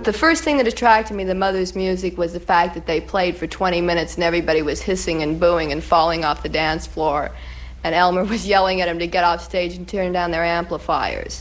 The first thing that attracted me to the Mothers' music was the fact that they played for 20 minutes and everybody was hissing and booing and falling off the dance floor. And Elmer was yelling at them to get off stage and turn down their amplifiers.